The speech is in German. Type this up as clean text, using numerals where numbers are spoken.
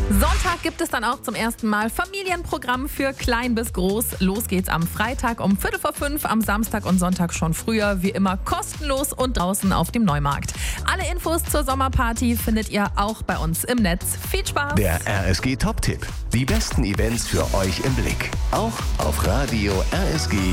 Sonntag gibt es dann auch zum ersten Mal Familienprogramm für klein bis groß. Los geht's am Freitag um 4:45, am Samstag und Sonntag schon früher, wie immer kostenlos und draußen auf dem Neumarkt. Alle Infos zur Sommerparty findet ihr auch bei uns im Netz. Viel Spaß! Der RSG Top-Tipp. Die besten Events für euch im Blick. Auch auf Radio RSG.